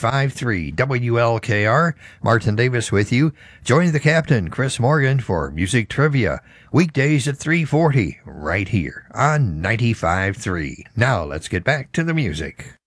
95.3 WLKR. Martin Davis with you. Join the captain, Chris Morgan, for Music Trivia. Weekdays at 3:40, right here on 95.3. Now let's get back to the music.